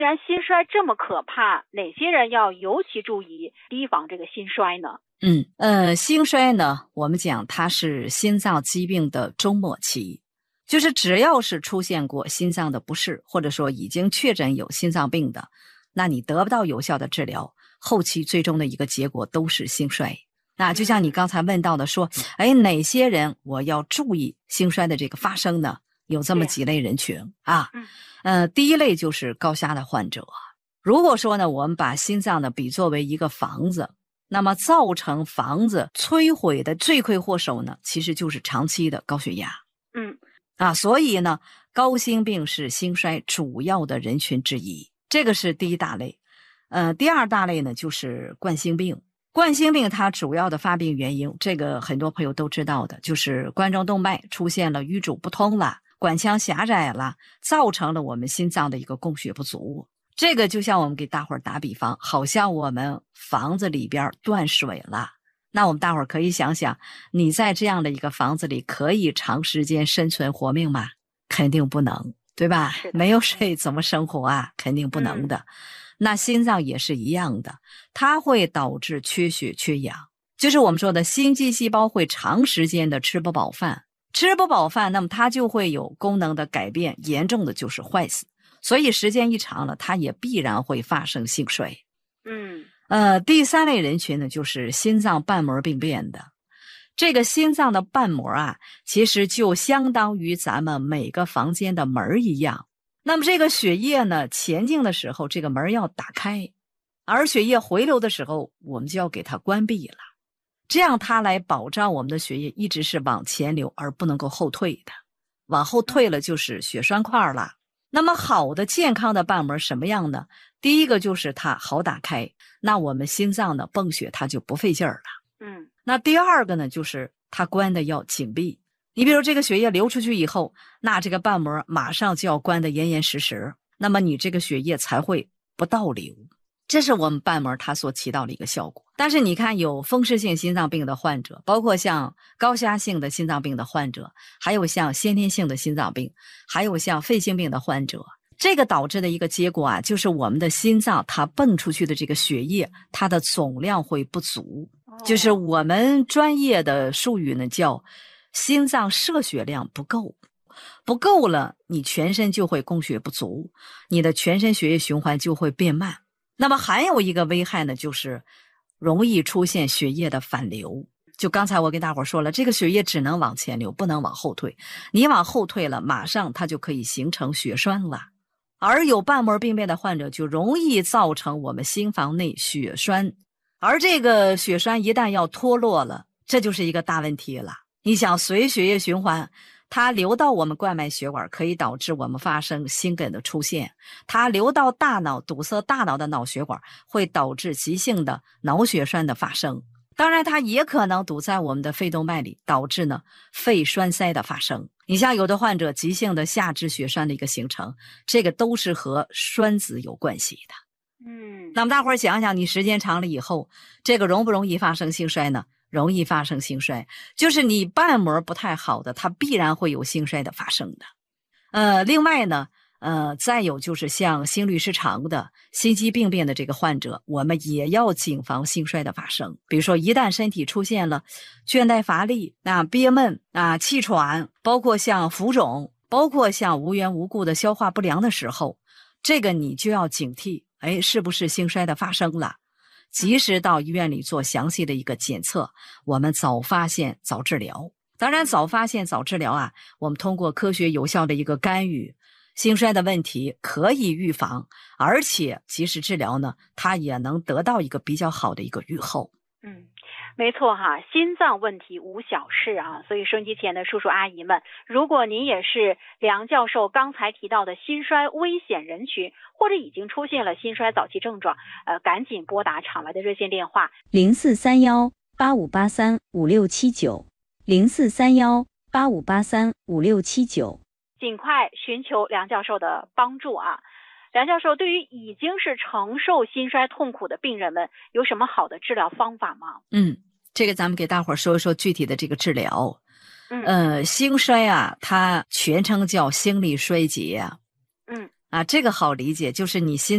既然心衰这么可怕，哪些人要尤其注意提防这个心衰呢？ 心衰呢，我们讲它是心脏疾病的终末期，就是只要是出现过心脏的不适，或者说已经确诊有心脏病的，那你得不到有效的治疗，后期最终的一个结果都是心衰。那就像你刚才问到的说，哪些人我要注意心衰的这个发生呢？有这么几类人群啊。第一类就是高压的患者。如果说呢，我们把心脏呢比作为一个房子，那么造成房子摧毁的罪魁祸首呢，其实就是长期的高血压。所以呢，高心病是心衰主要的人群之一，这个是第一大类。第二大类呢，就是冠心病。冠心病它主要的发病原因，这个很多朋友都知道的，就是冠状动脉出现了淤阻不通了，管腔狭窄了，造成了我们心脏的一个供血不足。这个就像我们给大伙儿打比方，好像我们房子里边断水了，那我们大伙儿可以想想，你在这样的一个房子里可以长时间生存活命吗？肯定不能，对吧？没有水怎么生活啊？肯定不能的。那心脏也是一样的，它会导致缺血缺氧，就是我们说的心肌细胞会长时间的吃不饱饭，那么它就会有功能的改变，严重的就是坏死，所以时间一长了，它也必然会发生心衰。第三类人群呢，就是心脏瓣膜病变的。这个心脏的瓣膜啊，其实就相当于咱们每个房间的门一样。那么这个血液呢，前进的时候，这个门要打开，而血液回流的时候，我们就要给它关闭了。这样它来保障我们的血液一直是往前流，而不能够后退的。往后退了就是血栓块了。那么好的健康的瓣膜什么样呢？第一个就是它好打开，那我们心脏呢泵血它就不费劲儿了。那第二个呢，就是它关的要紧闭。你比如这个血液流出去以后，那这个瓣膜马上就要关得严严实实，那么你这个血液才会不倒流。这是我们瓣膜它所起到的一个效果。但是你看，有风湿性心脏病的患者，包括像高压性的心脏病的患者，还有像先天性的心脏病，还有像肺性病的患者，这个导致的一个结果啊，就是我们的心脏它泵出去的这个血液，它的总量会不足，就是我们专业的术语呢叫心脏摄血量不够，不够了，你全身就会供血不足，你的全身血液循环就会变慢。那么还有一个危害呢，就是容易出现血液的反流。就刚才我跟大伙说了，这个血液只能往前流，不能往后退。你往后退了，马上它就可以形成血栓了。而有瓣膜病变的患者就容易造成我们心房内血栓，而这个血栓一旦要脱落了，这就是一个大问题了。你想随血液循环，它流到我们冠脉血管，可以导致我们发生心梗的出现，它流到大脑，堵塞大脑的脑血管，会导致急性的脑血栓的发生。当然它也可能堵在我们的肺动脉里，导致呢肺栓塞的发生。你像有的患者急性的下肢血栓的一个形成，这个都是和栓子有关系的。那么大伙儿想想，你时间长了以后，这个容不容易发生心衰呢？容易发生心衰，就是你瓣膜不太好的，它必然会有心衰的发生的。另外呢，再有就是像心律失常的、心肌病变的这个患者，我们也要谨防心衰的发生。比如说，一旦身体出现了倦怠乏力、憋闷、气喘，包括像浮肿，包括像无缘无故的消化不良的时候，这个你就要警惕，是不是心衰的发生了？及时到医院里做详细的一个检测，我们早发现早治疗。当然早发现早治疗啊，我们通过科学有效的一个干预，心衰的问题可以预防，而且及时治疗呢，它也能得到一个比较好的一个预后。 没错哈，心脏问题无小事啊，所以收音机前的叔叔阿姨们，如果您也是梁教授刚才提到的心衰危险人群，或者已经出现了心衰早期症状，赶紧拨打场外的热线电话 0431-8583-5679，0431-8583-5679， 尽快寻求梁教授的帮助啊。梁教授，对于已经是承受心衰痛苦的病人们，有什么好的治疗方法吗？ 这个咱们给大伙儿说一说具体的这个治疗。心衰啊，它全称叫心力衰竭啊。这个好理解，就是你心